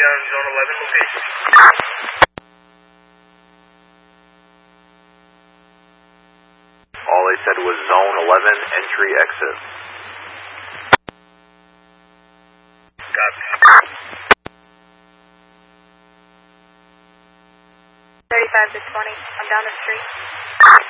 on Zone 11 location. All they said was Zone 11, entry, exit. Copy. 35 to 20. I'm down the street.